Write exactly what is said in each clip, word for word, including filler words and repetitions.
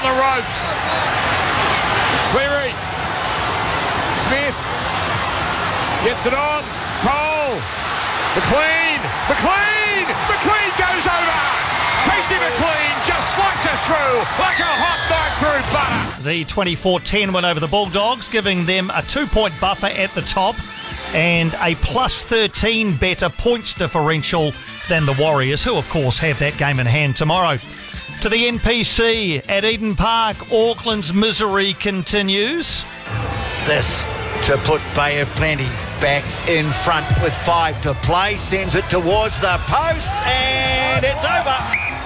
the ropes. Cleary. Smith. Gets it on. Cole. McLean. McLean. McLean goes over. Casey McLean just slices through like a hot knife through butter. The twenty-four ten win over the Bulldogs, giving them a two-point buffer at the top and a plus thirteen better points differential than the Warriors, who of course have that game in hand tomorrow. To the N P C at Eden Park, Auckland's misery continues. This to put Bay of Plenty back in front with five to play, sends it towards the posts and it's over.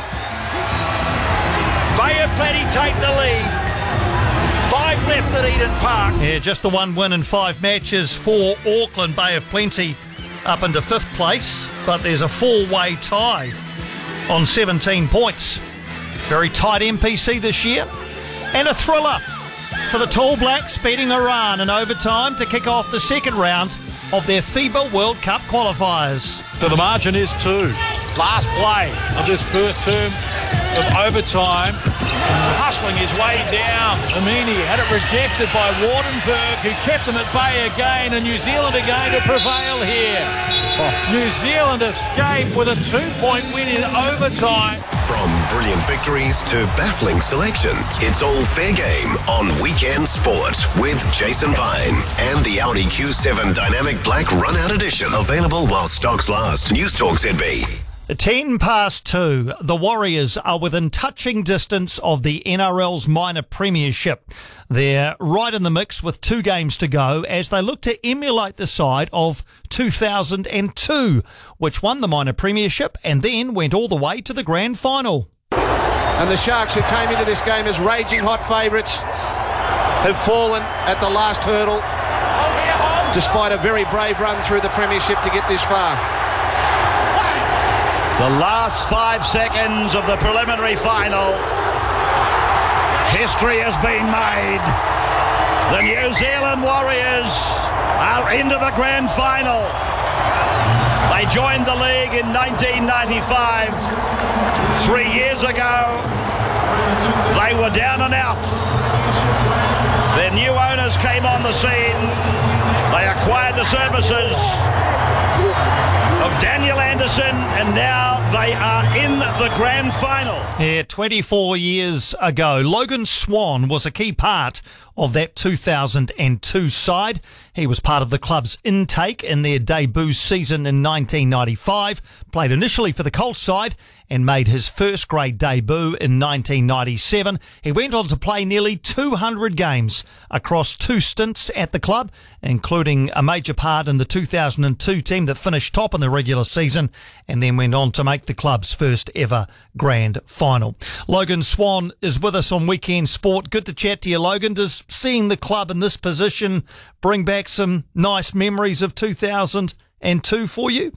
Bay of Plenty take the lead. Five left at Eden Park. Yeah, just the one win in five matches for Auckland. Bay of Plenty up into fifth place, but there's a four-way tie on seventeen points. Very tight N P C this year. And a thriller for the Tall Blacks, beating Iran in overtime to kick off the second round of their FIBA World Cup qualifiers. So the margin is two. Last play of this first term of overtime. Hustling his way down. Amini had it rejected by Wardenberg, who kept them at bay again, and New Zealand are going to prevail here. Oh. New Zealand escape with a two-point win in overtime. From brilliant victories to baffling selections, it's all fair game on Weekend Sport with Jason Vine and the Audi Q seven Dynamic Black Run-Out Edition. Available while stocks last. News Talk Z B. Ten past two, the Warriors are within touching distance of the N R L's minor premiership. They're right in the mix with two games to go as they look to emulate the side of two thousand two, which won the minor premiership and then went all the way to the grand final. And the Sharks, who came into this game as raging hot favourites, have fallen at the last hurdle despite a very brave run through the premiership to get this far. The last five seconds of the preliminary final. History has been made. The New Zealand Warriors are into the grand final. They joined the league in nineteen ninety-five. Three years ago, they were down and out. Their new owners came on the scene. They acquired the services of Daniel Anderson, and now they are in the grand final. Yeah, twenty-four years ago, Logan Swan was a key part of that two thousand two side. He was part of the club's intake in their debut season in nineteen ninety-five, played initially for the Colts side and made his first grade debut in nineteen ninety-seven. He went on to play nearly two hundred games across two stints at the club, including a major part in the two thousand two team that finished top in the regular season and then went on to make the club's first ever grand final. Logan Swan is with us on Weekend Sport. Good to chat to you, Logan. Does seeing the club in this position bring back some nice memories of two thousand two for you?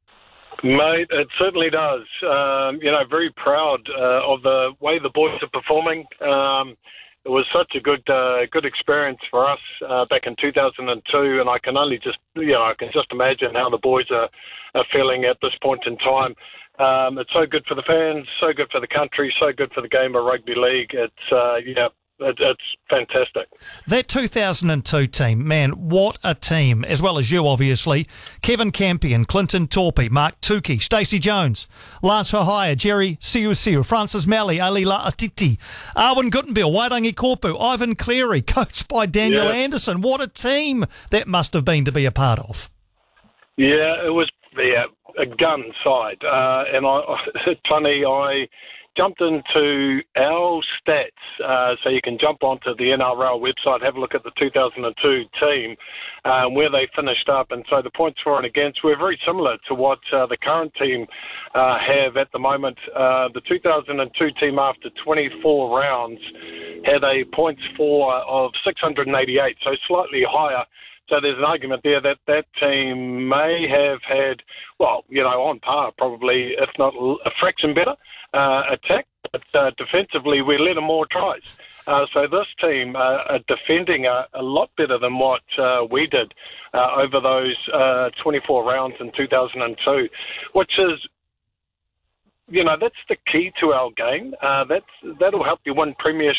Mate, it certainly does. Um, you know, very proud uh, of the way the boys are performing. Um, it was such a good uh, good experience for us uh, back in two thousand two, and I can only just, you know, I can just imagine how the boys are, are feeling at this point in time. Um, it's so good for the fans, so good for the country, so good for the game of rugby league. It's, uh, yeah, it, it's fantastic. That two thousand two team, man, what a team, as well as you, obviously. Kevin Campion, Clinton Torpey, Mark Tukey, Stacey Jones, Lance Hohaya, Jerry Siusiu, Francis Malley, Alila Atiti, Arwin Guttenbill, Wairangi Korpu, Ivan Cleary, coached by Daniel yeah. Anderson. What a team that must have been to be a part of. Yeah, it was yeah, a gun side. Uh, and I, it's funny, I jumped into our stats, uh, so you can jump onto the N R L website, have a look at the two thousand two team, um, where they finished up, and so the points for and against were very similar to what uh, the current team uh, have at the moment. Uh, the two thousand two team, after twenty-four rounds, had a points for of six hundred eighty-eight, so slightly higher. So there's an argument there that that team may have had, well, you know, on par probably, if not a fraction better, uh, attack. But uh, defensively, we let them more tries. Uh, so this team uh, are defending a, a lot better than what uh, we did uh, over those uh, twenty-four rounds in two thousand two, which is, you know, that's the key to our game. Uh, that's that'll help you win premierships.